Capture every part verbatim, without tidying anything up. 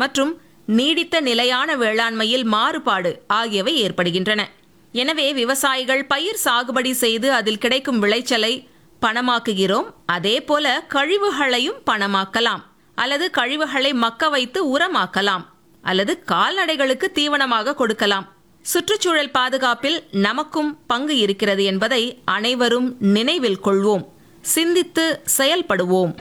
மற்றும் நீடித்த நிலையான வேளாண்மையில் மாறுபாடு ஆகியவை ஏற்படுகின்றன. எனவே விவசாயிகள் பயிர் சாகுபடி செய்து அதில் கிடைக்கும் விளைச்சலை பணமாக்குகிறோம். அதே போல கழிவுகளையும் பணமாக்கலாம், அல்லது கழிவுகளை மக்க வைத்து உரமாக்கலாம், அல்லது கால்நடைகளுக்கு தீவனமாக கொடுக்கலாம். சுற்றுச்சூழல் பாதுகாப்பில் நமக்கும் பங்கு இருக்கிறது என்பதை அனைவரும் நினைவில் கொள்வோம். சிந்தித்து செயல்படுவோம்.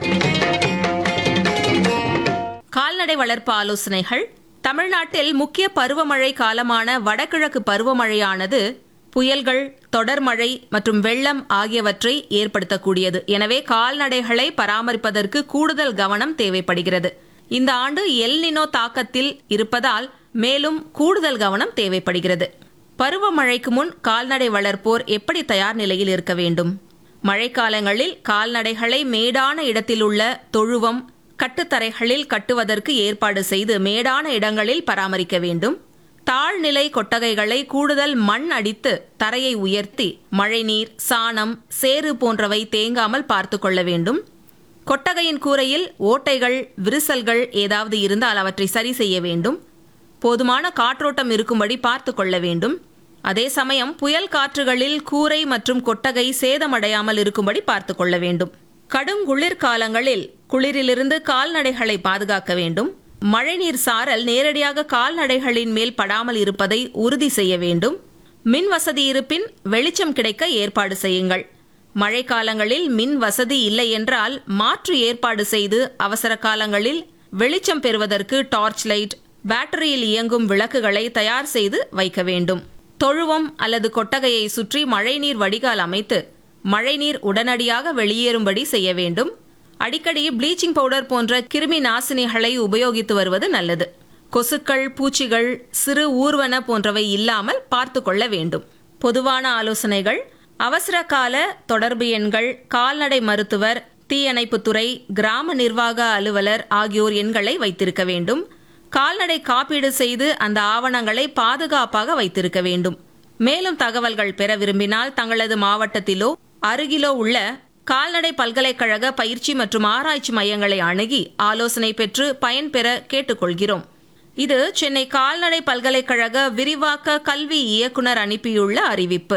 கால்நடை வளர்ப்பு ஆலோசனைகள். தமிழ்நாட்டில் முக்கிய பருவமழை காலமான வடகிழக்கு பருவமழையானது புயல்கள், தொடர்மழை மற்றும் வெள்ளம் ஆகியவற்றை ஏற்படுத்தக்கூடியது. எனவே கால்நடைகளை பராமரிப்பதற்கு கூடுதல் கவனம் தேவைப்படுகிறது. இந்த ஆண்டு எல் நினோ தாக்கத்தில் இருப்பதால் மேலும் கூடுதல் கவனம் தேவைப்படுகிறது. பருவமழைக்கு முன் கால்நடை வளர்ப்போர் எப்படி தயார் நிலையில் இருக்க வேண்டும்? மழைக்காலங்களில் கால்நடைகளை மேடான இடத்தில் உள்ள தொழுவம், கட்டுத்தரைகளில் கட்டுவதற்கு ஏற்பாடு செய்து மேடான இடங்களில் பராமரிக்க வேண்டும். தாழ்நிலை கொட்டகைகளை கூடுதல் மண் அடித்து தரையை உயர்த்தி மழைநீர், சாணம், சேறு போன்றவை தேங்காமல் பார்த்து கொள்ள வேண்டும். கொட்டகையின் கூரையில் ஓட்டைகள், விரிசல்கள் ஏதாவது இருந்தால் அவற்றை சரி செய்ய வேண்டும். போதுமான காற்றோட்டம் இருக்கும்படி பார்த்து கொள்ள வேண்டும். அதே சமயம் புயல் காற்றுகளில் கூரை மற்றும் கொட்டகை சேதமடையாமல் இருக்கும்படி பார்த்து கொள்ள வேண்டும். கடும் குளிர்காலங்களில் குளிரிலிருந்து கால்நடைகளை பாதுகாக்க வேண்டும். மழைநீர் சாரல் நேரடியாக கால்நடைகளின் மேல் படாமல் இருப்பதை உறுதி செய்ய வேண்டும். மின் வசதி இருப்பின் வெளிச்சம் கிடைக்க ஏற்பாடு செய்யுங்கள். மழைக்காலங்களில் மின் வசதி இல்லை என்றால் மாற்று ஏற்பாடு செய்து அவசர காலங்களில் வெளிச்சம் பெறுவதற்கு டார்ச் லைட், பேட்டரியில் இயங்கும் விளக்குகளை தயார் செய்து வைக்க வேண்டும். தொழுவம் அல்லது கொட்டகையை சுற்றி மழைநீர் வடிகால் அமைத்து மழைநீர் உடனடியாக வெளியேறும்படி செய்ய வேண்டும். அடிக்கடி ப்ளீச்சிங் பவுடர் போன்ற கிருமி நாசினிகளை உபயோகித்து வருவது நல்லது. கொசுக்கள், பூச்சிகள், சிறு ஊர்வன போன்றவை இல்லாமல் பார்த்து கொள்ள வேண்டும். பொதுவான ஆலோசனைகள். அவசர கால தொடர்பு எண்கள், கால்நடை மருத்துவர், தீயணைப்புத்துறை, கிராம நிர்வாக அலுவலர் ஆகியோர் எண்களை வைத்திருக்க வேண்டும். கால்நடை காப்பீடு செய்து அந்த ஆவணங்களை பாதுகாப்பாக வைத்திருக்க வேண்டும். மேலும் தகவல்கள் பெற விரும்பினால் தங்களது மாவட்டத்திலோ அருகிலோ உள்ள கால்நடை பல்கலைக்கழக பயிற்சி மற்றும் ஆராய்ச்சி மையங்களை அணுகி ஆலோசனை பெற்று பயன்பெற கேட்டுக்கொள்கிறோம். இது சென்னை கால்நடை பல்கலைக்கழக விரிவாக்க கல்வி இயக்குனர் அனுப்பியுள்ள அறிவிப்பு.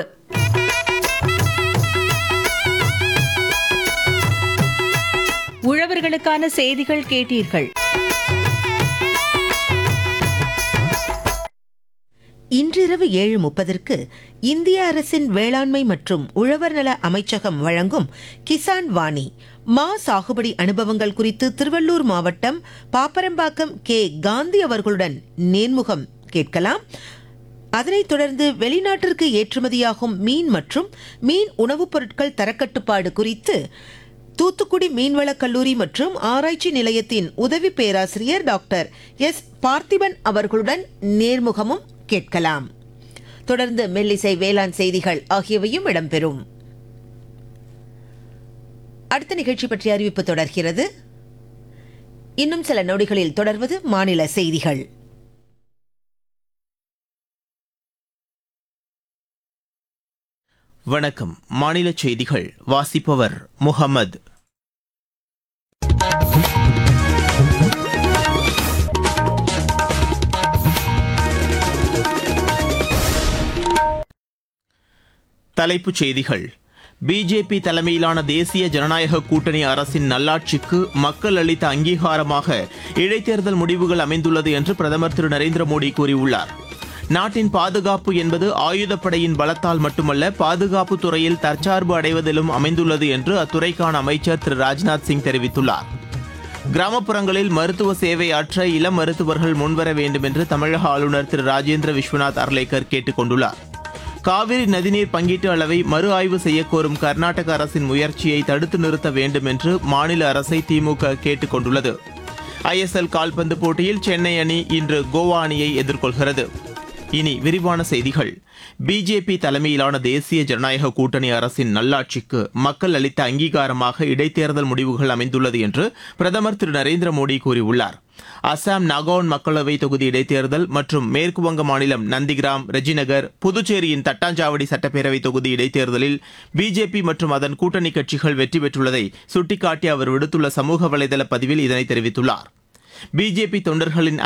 உழவர்களுக்கான செய்திகள் கேட்டீர்கள். இன்றிரவு ஏழு முப்பதற்கு இந்திய அரசின் வேளாண்மை மற்றும் உழவர் நல அமைச்சகம் வழங்கும் கிசான் வாணி மா சாகுபடி அனுபவங்கள் குறித்து திருவள்ளூர் மாவட்டம் பாப்பரம்பாக்கம் கே காந்தி அவர்களுடன் நேர்முகம் கேட்கலாம். அதனைத் தொடர்ந்து வெளிநாட்டிற்கு ஏற்றுமதியாகும் மீன் மற்றும் மீன் உணவுப் பொருட்கள் தரக்கட்டுப்பாடு குறித்து தூத்துக்குடி மீன்வளக் கல்லூரி மற்றும் ஆராய்ச்சி நிலையத்தின் உதவி பேராசிரியர் டாக்டர் எஸ் பார்த்திபன் அவர்களுடன் நேர்முகமும் கேட்கலாம். தொடர்ந்து மெல்லிசை, வேளாண் செய்திகள் ஆகியவையும் இடம்பெறும். அடுத்த நிகழ்ச்சி பற்றிய அறிவிப்பு தொடர்கிறது. இன்னும் சில நொடிகளில் தொடர்வது மாநில செய்திகள். வணக்கம். மாநில செய்திகள் வாசிப்பவர் முகமது. தலைப்புச் செய்திகள். பிஜேபி தலைமையிலான தேசிய ஜனநாயக கூட்டணி அரசின் நல்லாட்சிக்கு மக்கள் அளித்த அங்கீகாரமாக இடைத்தேர்தல் முடிவுகள் அமைந்துள்ளது என்று பிரதமர் திரு நரேந்திர மோடி கூறியுள்ளார். நாட்டின் பாதுகாப்பு என்பது ஆயுதப்படையின் பலத்தால் மட்டுமல்ல, பாதுகாப்பு துறையில் தற்சார்பு அடைவதிலும் அமைந்துள்ளது என்று அத்துறைக்கான அமைச்சர் திரு ராஜ்நாத் சிங் தெரிவித்துள்ளார். கிராமப்புறங்களில் மருத்துவ சேவை ஆற்ற இளம் மருத்துவர்கள் முன்வர வேண்டும் என்று தமிழக ஆளுநர் திரு ராஜேந்திர விஸ்வநாத் அர்லேக்கர் கேட்டுக் கொண்டுள்ளார். காவிரி நதிநீர் பங்கீட்டு அளவை மறு ஆய்வு செய்யக்கோரும் கர்நாடக அரசின் முயற்சியை தடுத்து நிறுத்த வேண்டும் என்று மாநில அரசை திமுக கேட்டுக் கொண்டுள்ளது. ஐ எஸ் எல் கால்பந்து போட்டியில் சென்னை அணி இன்று கோவா அணியை எதிர்கொள்கிறது. இனி விரிவான செய்திகள். பிஜேபி தலைமையிலான தேசிய ஜனநாயக கூட்டணி அரசின் நல்லாட்சிக்கு மக்கள் அளித்த அங்கீகாரமாக இடைத்தேர்தல் முடிவுகள் அமைந்துள்ளது என்று பிரதமர் திரு நரேந்திர மோடி கூறியுள்ளார். அசாம் நாகவுன் மக்களவை தொகுதி இடைத்தேர்தல் மற்றும் மேற்குவங்க மாநிலம் நந்திகிராம், ரெஜிநகர், புதுச்சேரியின் தட்டாஞ்சாவடி சட்டப்பேரவை தொகுதி இடைத்தேர்தலில் பிஜேபி மற்றும் அதன் கூட்டணி கட்சிகள் வெற்றி பெற்றுள்ளதை சுட்டிக்காட்டி அவர் விடுத்துள்ள சமூக வலைதள பதிவில் இதனை தெரிவித்துள்ளார். பிஜேபி தொண்டர்களின்